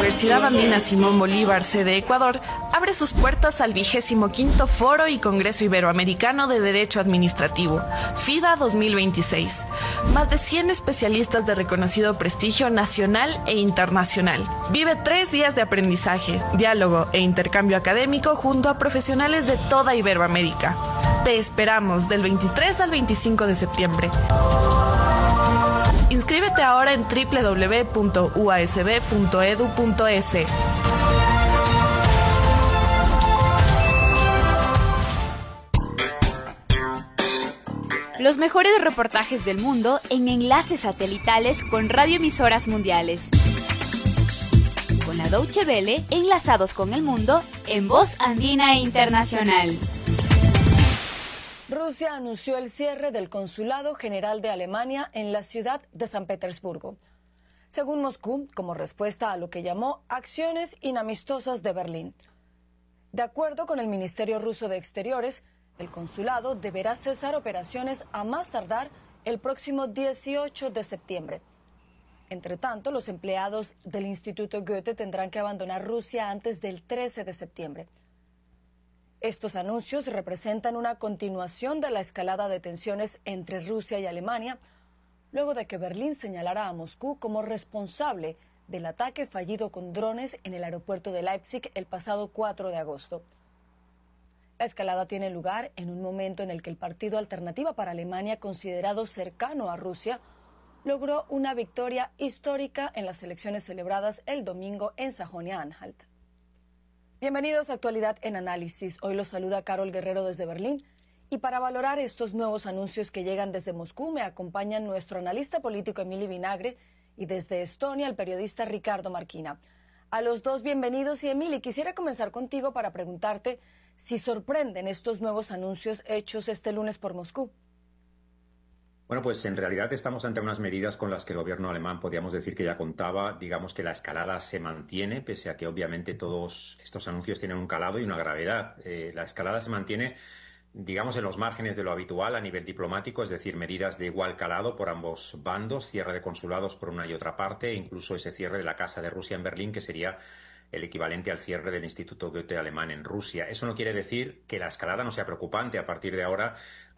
Universidad Andina Simón Bolívar, sede Ecuador, abre sus puertas al 25º Foro y Congreso Iberoamericano de Derecho Administrativo, FIDA 2026. Más de 100 especialistas de reconocido prestigio nacional e internacional. Vive 3 días de aprendizaje, diálogo e intercambio académico junto a profesionales de toda Iberoamérica. Te esperamos del 23 al 25 de septiembre. Inscríbete ahora en www.uasb.edu.es. Los mejores reportajes del mundo en enlaces satelitales con radioemisoras mundiales. Con la Deutsche Welle, enlazados con el mundo en Voz Andina Internacional. Rusia anunció el cierre del Consulado General de Alemania en la ciudad de San Petersburgo, según Moscú, como respuesta a lo que llamó acciones inamistosas de Berlín. De acuerdo con el Ministerio Ruso de Exteriores, el consulado deberá cesar operaciones a más tardar el próximo 18 de septiembre. Entre tanto, los empleados del Instituto Goethe tendrán que abandonar Rusia antes del 13 de septiembre. Estos anuncios representan una continuación de la escalada de tensiones entre Rusia y Alemania, luego de que Berlín señalara a Moscú como responsable del ataque fallido con drones en el aeropuerto de Leipzig el pasado 4 de agosto. La escalada tiene lugar en un momento en el que el partido Alternativa para Alemania, considerado cercano a Rusia, logró una victoria histórica en las elecciones celebradas el domingo en Sajonia-Anhalt. Bienvenidos a Actualidad en Análisis. Hoy los saluda Carol Guerrero desde Berlín. Y para valorar estos nuevos anuncios que llegan desde Moscú, me acompañan nuestro analista político Emili Vinagre y desde Estonia el periodista Ricardo Marquina. A los dos, bienvenidos. Y Emili, quisiera comenzar contigo para preguntarte si sorprenden estos nuevos anuncios hechos este lunes por Moscú. Bueno, pues en realidad estamos ante unas medidas con las que el gobierno alemán podríamos decir que ya contaba. Digamos que la escalada se mantiene, pese a que obviamente todos estos anuncios tienen un calado y una gravedad. La escalada se mantiene, digamos, en los márgenes de lo habitual a nivel diplomático, es decir, medidas de igual calado por ambos bandos, cierre de consulados por una y otra parte, e incluso ese cierre de la Casa de Rusia en Berlín, que sería el equivalente al cierre del Instituto Goethe alemán en Rusia. Eso no quiere decir que la escalada no sea preocupante. A partir de ahora